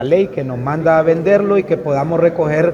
ley que nos manda a venderlo y que podamos recoger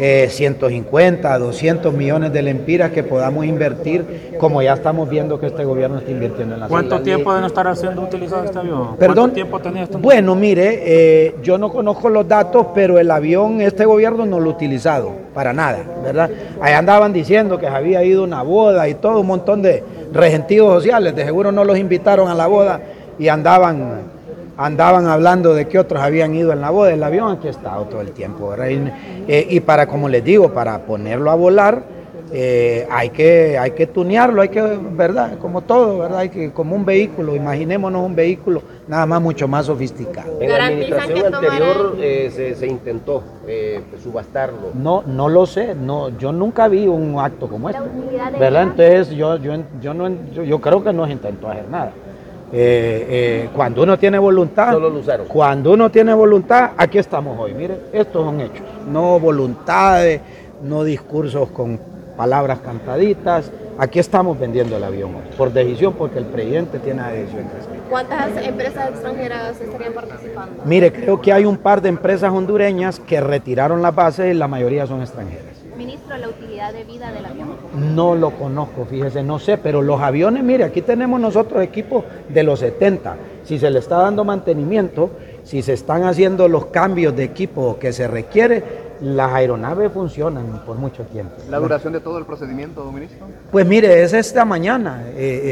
150, 200 millones de lempiras que podamos invertir, como ya estamos viendo que este gobierno está invirtiendo en la ¿Cuánto tiempo debe estar siendo utilizado este avión? ¿Perdón? ¿Cuánto tiempo tenía esto? Bueno, mire, yo no conozco los datos, pero el avión, este gobierno no lo ha utilizado para nada, ¿verdad? Ahí andaban diciendo que había ido a una boda y todo un montón de regentivos sociales, de seguro no los invitaron a la boda y andaban hablando de que otros habían ido en la boda. El avión aquí ha estado todo el tiempo, ¿verdad? Y para, como les digo, para ponerlo a volar, hay que tunearlo, hay que, ¿verdad? Como todo, ¿verdad? Como un vehículo, imaginémonos un vehículo nada más mucho más sofisticado. En la administración anterior se intentó subastarlo. No lo sé, yo nunca vi un acto como este, ¿verdad? Entonces yo creo que no se intentó hacer nada. Cuando uno tiene voluntad, solo lo usaron. Cuando uno tiene voluntad, aquí estamos hoy. Mire, estos son hechos, no voluntades, no discursos con palabras cantaditas. Aquí estamos vendiendo el avión hoy, por decisión, porque el presidente tiene la decisión. ¿Cuántas empresas extranjeras estarían participando? Mire, creo que hay un par de empresas hondureñas que retiraron las bases y la mayoría son extranjeras. Ministro, la utilidad de vida del avión. No lo conozco, fíjese, no sé, pero los aviones, mire, aquí tenemos nosotros equipos de los 70. Si se le está dando mantenimiento, si se están haciendo los cambios de equipo que se requiere, las aeronaves funcionan por mucho tiempo. ¿La duración de todo el procedimiento, ministro? Pues mire, es esta mañana.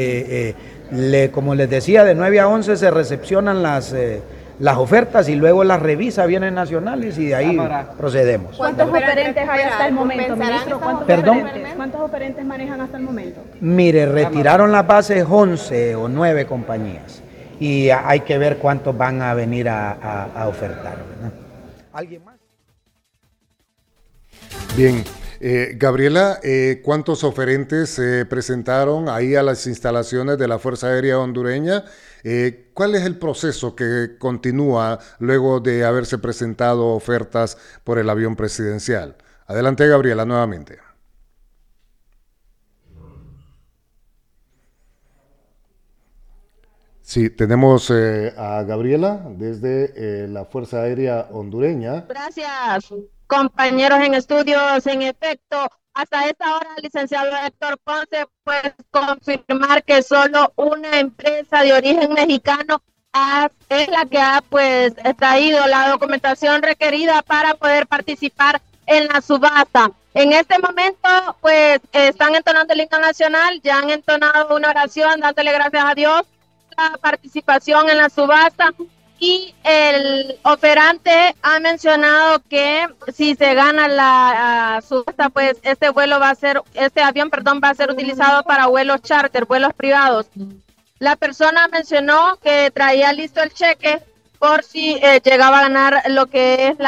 Como les decía, de 9 a 11 se recepcionan las ofertas y luego las revisa bienes nacionales y de ahí procedemos. ¿Cuántos oferentes hay hasta el momento, ministro? ¿Cuántos oferentes manejan hasta el momento? Mire, retiraron las bases 11 o 9 compañías y hay que ver cuántos van a venir a ofertar, ¿verdad? ¿Alguien más? Bien. Gabriela, ¿cuántos oferentes se presentaron ahí a las instalaciones de la Fuerza Aérea Hondureña? ¿Cuál es el proceso que continúa luego de haberse presentado ofertas por el avión presidencial? Adelante, Gabriela, nuevamente. Sí, tenemos a Gabriela desde la Fuerza Aérea Hondureña. Gracias, compañeros en estudios. En efecto, hasta esta hora, licenciado Héctor Ponce, pues confirmar que solo una empresa de origen mexicano es la que ha pues traído la documentación requerida para poder participar en la subasta. En este momento, pues están entonando el himno nacional, ya han entonado una oración dándole gracias a Dios la participación en la subasta. Y el oferente ha mencionado que si se gana la subasta, pues este avión va a ser utilizado para vuelos charter, vuelos privados. La persona mencionó que traía listo el cheque por si llegaba a ganar lo que es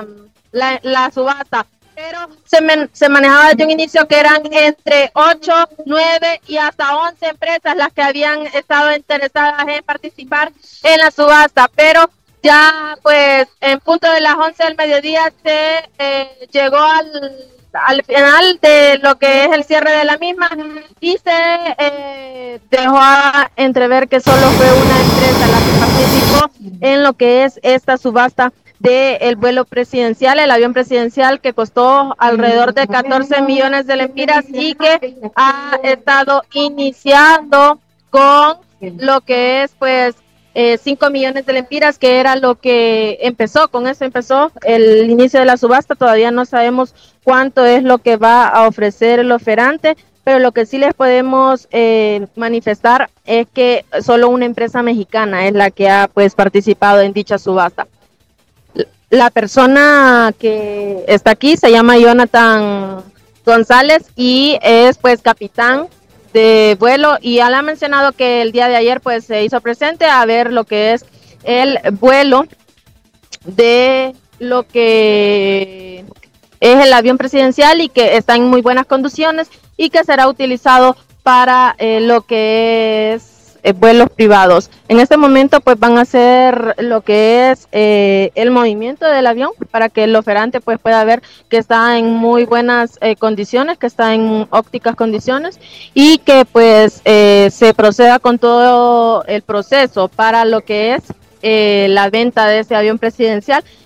la subasta. Pero se manejaba desde un inicio que eran entre 8, 9 y hasta 11 empresas las que habían estado interesadas en participar en la subasta. Pero ya pues en punto de las 11 del mediodía se llegó al final de lo que es el cierre de la misma y se dejó a entrever que solo fue una empresa la que participó en lo que es esta subasta del vuelo presidencial, el avión presidencial que costó alrededor de 14 millones de lempiras y que ha estado iniciando con lo que es pues 5 millones de lempiras, que era lo que empezó, con eso empezó el inicio de la subasta. Todavía no sabemos cuánto es lo que va a ofrecer el oferante, pero lo que sí les podemos manifestar es que solo una empresa mexicana es la que ha pues participado en dicha subasta. La persona que está aquí se llama Jonathan González y es pues capitán de vuelo y él ha mencionado que el día de ayer pues se hizo presente a ver lo que es el vuelo de lo que es el avión presidencial y que está en muy buenas condiciones y que será utilizado para lo que es vuelos privados. En este momento pues van a hacer lo que es el movimiento del avión para que el oferante pues pueda ver que está en muy buenas condiciones, que está en ópticas condiciones y que pues se proceda con todo el proceso para lo que es la venta de ese avión presidencial